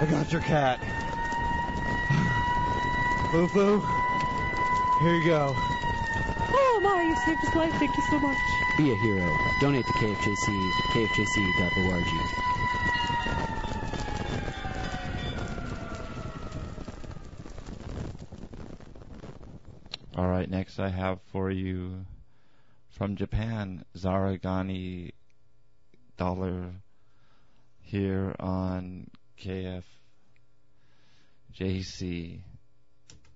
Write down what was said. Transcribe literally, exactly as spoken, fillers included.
I got your cat. Boo-boo. Here you go. Oh my, you saved his life. Thank you so much. Be a hero. Donate to K F J C, K F J C dot org. All right, next I have for you from Japan, Zaragani Dollar here on K F J C.